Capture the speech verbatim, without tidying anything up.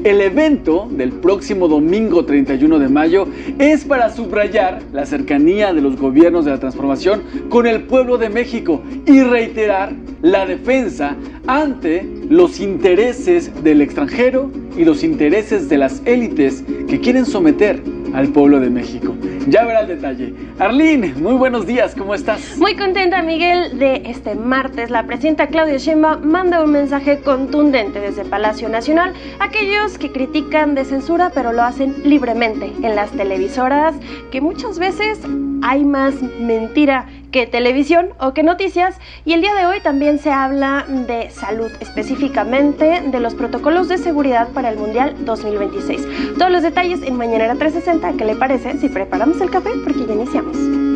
El evento del próximo domingo treinta y uno de mayo es para subrayar la cercanía de los gobiernos de la transformación con el pueblo de México y reiterar la defensa ante los intereses del extranjero y los intereses de las élites que quieren someter al pueblo de México. Ya verá el detalle. Arlene, muy buenos días, ¿cómo estás? Muy contenta, Miguel, de este martes. La presidenta Claudia Sheinbaum manda un mensaje contundente desde Palacio Nacional a aquellos que critican de censura, pero lo hacen libremente en las televisoras, que muchas veces hay más mentira que televisión o que noticias, y el día de hoy también se habla de salud, específicamente de los protocolos de seguridad para el Mundial dos mil veintiséis. Todos los detalles en Mañanera trescientos sesenta. ¿Qué le parece si preparamos el café? Porque ya iniciamos.